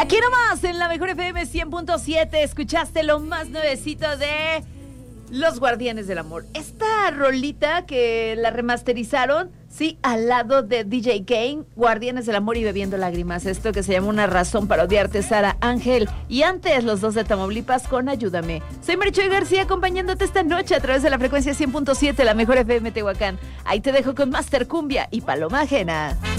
Aquí nomás, en la Mejor FM 100.7, escuchaste lo más nuevecito de Los Guardianes del Amor. Esta rolita que la remasterizaron, sí, al lado de DJ Kane, Guardianes del Amor y Bebiendo Lágrimas. Esto que se llama Una Razón para Odiarte, Sara Ángel. Y antes, los dos de Tamaulipas con Ayúdame. Soy Marichoy García, acompañándote esta noche a través de la frecuencia 100.7, la Mejor FM Tehuacán. Ahí te dejo con Master Cumbia y Paloma Ajena.